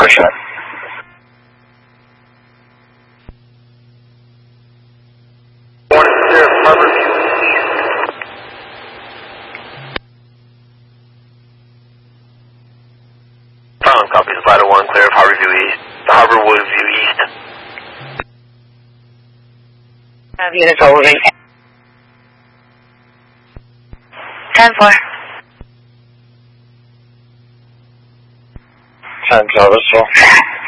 Appreciate it. Copies Vital 1, clear of Harborwood View East. Units holding. 10-4. 10 Travis.